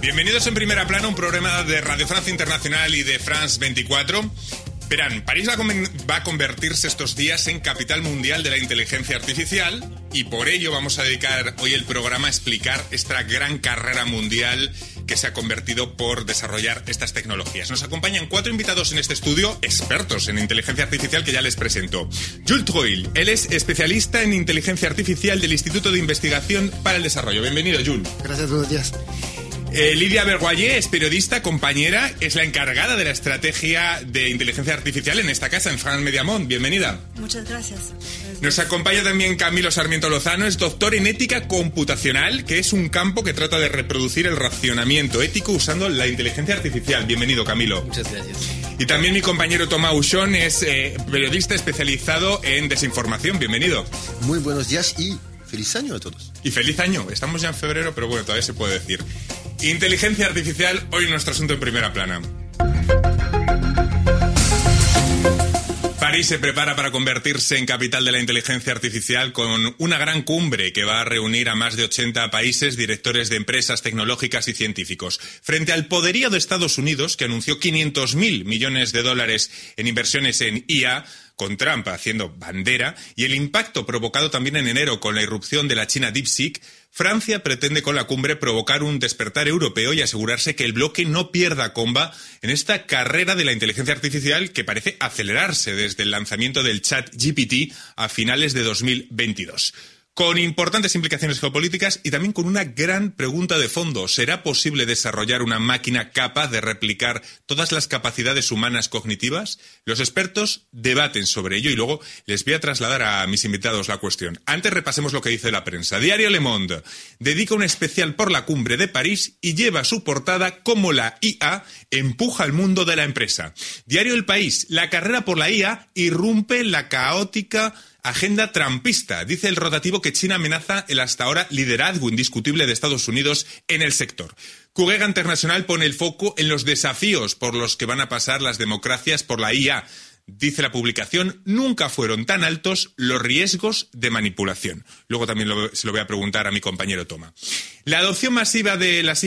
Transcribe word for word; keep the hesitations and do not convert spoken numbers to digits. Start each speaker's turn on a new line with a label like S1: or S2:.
S1: Bienvenidos en Primera Plana, un programa de Radio Francia Internacional y de France veinticuatro. Verán, París va a, va a convertirse estos días en capital mundial de la inteligencia artificial y por ello vamos a dedicar hoy el programa a explicar esta gran carrera mundial que se ha convertido por desarrollar estas tecnologías. Nos acompañan cuatro invitados en este estudio, expertos en inteligencia artificial, que ya les presento. Jules Trouille, él es especialista en inteligencia artificial del Instituto de Investigación para el Desarrollo. Bienvenido, Jules.
S2: Gracias, buenos días.
S1: Eh, Lidia Bergoyer es periodista, compañera, es la encargada de la estrategia de inteligencia artificial en esta casa, en France Media Monde. Bienvenida.
S3: Muchas gracias.
S1: Nos acompaña también Camilo Sarmiento Lozano, es doctor en ética computacional, que es un campo que trata de reproducir el racionamiento ético usando la inteligencia artificial. Bienvenido, Camilo.
S2: Muchas gracias.
S1: Y también mi compañero Thomas Houchon es eh, periodista especializado en desinformación. Bienvenido.
S4: Muy buenos días y feliz año a todos.
S1: Y feliz año. Estamos ya en febrero, pero bueno, todavía se puede decir. Inteligencia artificial, hoy nuestro asunto en Primera Plana. París se prepara para convertirse en capital de la inteligencia artificial con una gran cumbre que va a reunir a más de ochenta países, directores de empresas tecnológicas y científicos. Frente al poderío de Estados Unidos, que anunció quinientos mil millones de dólares en inversiones en I A, con Trump haciendo bandera, y el impacto provocado también en enero con la irrupción de la China DeepSeek, Francia pretende con la cumbre provocar un despertar europeo y asegurarse que el bloque no pierda comba en esta carrera de la inteligencia artificial que parece acelerarse desde el lanzamiento del ChatGPT a finales de dos mil veintidós. Con importantes implicaciones geopolíticas y también con una gran pregunta de fondo. ¿Será posible desarrollar una máquina capaz de replicar todas las capacidades humanas cognitivas? Los expertos debaten sobre ello y luego les voy a trasladar a mis invitados la cuestión. Antes repasemos lo que dice la prensa. Diario Le Monde dedica un especial por la cumbre de París y lleva su portada cómo la I A empuja al mundo de la empresa. Diario El País, la carrera por la I A irrumpe la caótica agenda trumpista. Dice el rotativo que China amenaza el hasta ahora liderazgo indiscutible de Estados Unidos en el sector. Cugega Internacional pone el foco en los desafíos por los que van a pasar las democracias por la I A. Dice la publicación, nunca fueron tan altos los riesgos de manipulación. Luego también lo, se lo voy a preguntar a mi compañero Toma. La adopción masiva de las